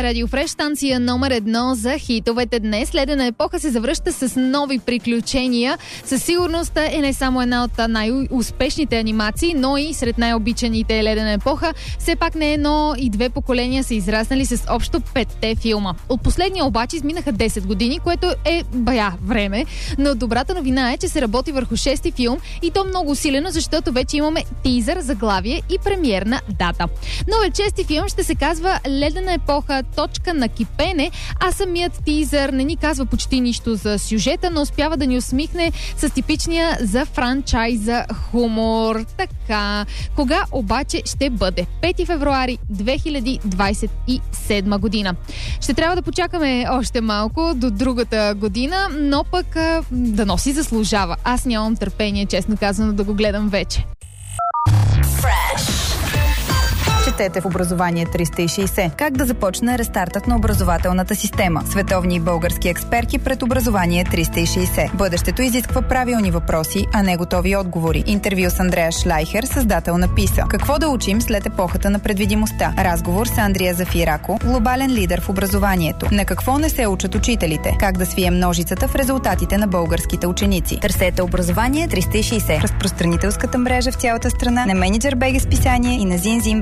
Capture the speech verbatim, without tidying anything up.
Радио Фреш, станция номер едно за хитовете днес. Ледена епоха се завръща с нови приключения. Със сигурност е не само една от най-успешните анимации, но и сред най-обичаните Ледена епоха. Все пак не едно и две поколения са израснали с общо петте филма. От последния обаче изминаха десет години, което е бая време. Но добрата новина е, че се работи върху шести филм и то много усилено, защото вече имаме тизър, заглавие и премиерна дата. Новият шести филм ще се казва Ледена епоха, точка на кипене, а самият тизър не ни казва почти нищо за сюжета, но успява да ни усмихне с типичния за франчайза хумор. Така, кога обаче ще бъде? пети февруари две хиляди двадесет и седма година. Ще трябва да почакаме още малко до другата година, но пък да носи заслужава. Аз нямам търпение, честно казано, да го гледам вече. Четете в Образование триста и шейсет. Как да започне рестартът на образователната система? Световни и български експерти пред Образование триста и шейсет. Бъдещето изисква правилни въпроси, а не готови отговори. Интервю с Андрея Шлайхер, създател на ПИСА. Какво да учим след епохата на предвидимостта? Разговор с Андрия Зафирако, глобален лидер в образованието. На какво не се учат учителите? Как да свием ножицата в резултатите на българските ученици? Търсете Образование триста и шейсет. Разпространителската мрежа в цялата страна на Мениджър БГ списание и на Зинзин